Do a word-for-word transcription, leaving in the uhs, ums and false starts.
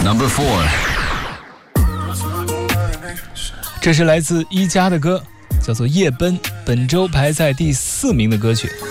Number four， 这是来自一加的歌，叫做《夜奔》，本周排在第四名的歌曲。